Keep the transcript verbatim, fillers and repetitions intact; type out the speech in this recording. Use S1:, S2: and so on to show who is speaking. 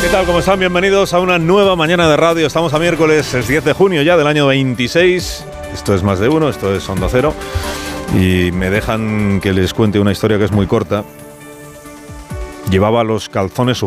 S1: ¿Qué tal? ¿Cómo están? Bienvenidos a una nueva mañana de radio. Estamos a miércoles, es diez de junio ya del año veintiséis. Esto es Más de Uno, esto es Onda Cero. Y me dejan que les cuente una historia que es muy corta. Llevaba los calzones